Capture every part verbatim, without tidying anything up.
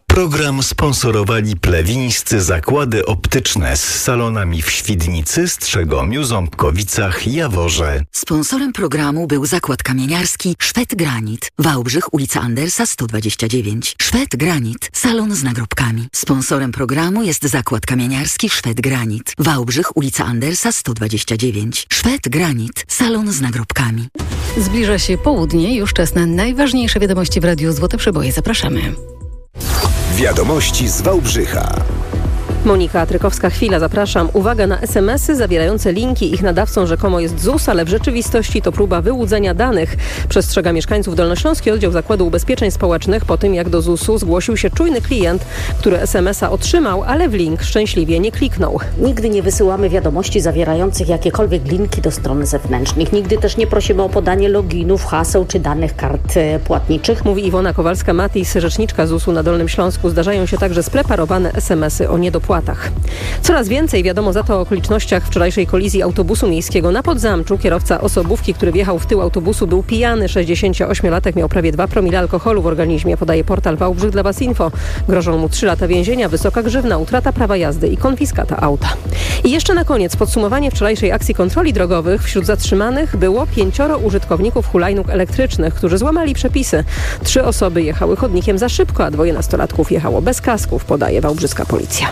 Program sponsorowali plewińscy zakłady optyczne z salonami w Świdnicy, Strzegomiu, Ząbkowicach, Jaworze. Sponsorem programu był zakład kamieniarski Szwed Granit. Wałbrzych, ulica Andersa sto dwadzieścia dziewięć. Szwed Granit. Salon z nagrobkami. Sponsorem programu jest zakład kamieniarski Szwed Granit. Wałbrzych, ulica Andersa sto dwadzieścia dziewięć. Szwed Granit. Salon z nagrobkami. Zbliża się południe, już czas na najważniejsze wiadomości w Radiu Złote Przeboje. Zapraszamy. Wiadomości z Wałbrzycha. Monika Trykowska-Chwila, zapraszam. Uwaga na es em esy zawierające linki. Ich nadawcą rzekomo jest Z U S, ale w rzeczywistości to próba wyłudzenia danych. Przestrzega mieszkańców Dolnośląski Oddział Zakładu Ubezpieczeń Społecznych po tym, jak do Z U S u zgłosił się czujny klient, który es em esa otrzymał, ale w link szczęśliwie nie kliknął. Nigdy nie wysyłamy wiadomości zawierających jakiekolwiek linki do stron zewnętrznych. Nigdy też nie prosimy o podanie loginów, haseł czy danych kart płatniczych. Mówi Iwona Kowalska-Matis, rzeczniczka Z U S u na Dolnym Śląsku. Zdarzają się także spreparowane es em esy o niedopłatach. Coraz więcej wiadomo za to o okolicznościach wczorajszej kolizji autobusu miejskiego na Podzamczu. Kierowca osobówki, który wjechał w tył autobusu, był pijany. sześćdziesięcioośmiolatek miał prawie dwa promile alkoholu w organizmie, podaje portal Wałbrzych dla Was Info. Grożą mu trzy lata więzienia, wysoka grzywna, utrata prawa jazdy i konfiskata auta. I jeszcze na koniec podsumowanie wczorajszej akcji kontroli drogowych. Wśród zatrzymanych było pięcioro użytkowników hulajnóg elektrycznych, którzy złamali przepisy. Trzy osoby jechały chodnikiem za szybko, a dwoje nastolatków jechało bez kasków, podaje wałbrzyska policja.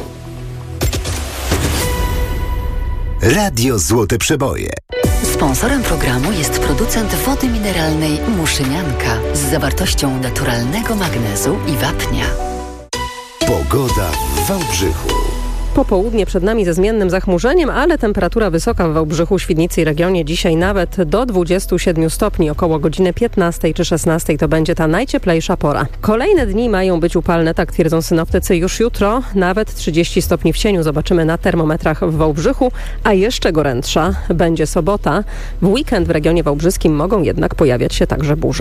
Radio Złote Przeboje. Sponsorem programu jest producent wody mineralnej Muszynianka z zawartością naturalnego magnezu i wapnia. Pogoda w Wałbrzychu. Popołudnie przed nami ze zmiennym zachmurzeniem, ale temperatura wysoka w Wałbrzychu, Świdnicy i regionie dzisiaj nawet do dwudziestu siedmiu stopni. Około godziny piętnastej czy szesnastej to będzie ta najcieplejsza pora. Kolejne dni mają być upalne, tak twierdzą synoptycy. Już jutro nawet trzydzieści stopni w cieniu zobaczymy na termometrach w Wałbrzychu, a jeszcze gorętsza będzie sobota. W weekend w regionie wałbrzyskim mogą jednak pojawiać się także burze.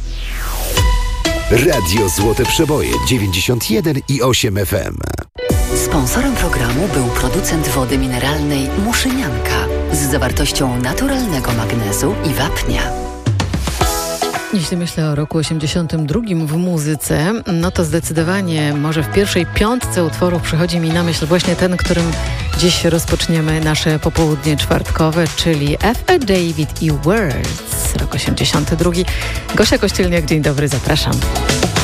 Radio Złote Przeboje dziewięćdziesiąt jeden i osiem F M. Sponsorem programu był producent wody mineralnej Muszynianka z zawartością naturalnego magnezu i wapnia. Jeśli myślę o roku osiemdziesiątym drugim w muzyce, no to zdecydowanie może w pierwszej piątce utworów przychodzi mi na myśl właśnie ten, którym dziś rozpoczniemy nasze popołudnie czwartkowe, czyli F A David i Words, rok osiemdziesiąty drugi. Gosia Kościelniak, dzień dobry, zapraszam.